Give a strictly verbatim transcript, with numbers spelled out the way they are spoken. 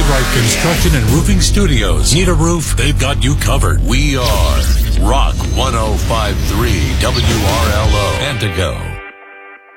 Allright Construction and Roofing Studios. Need a roof? They've got you covered. We are Rock one oh five point three W R L O, Antigo.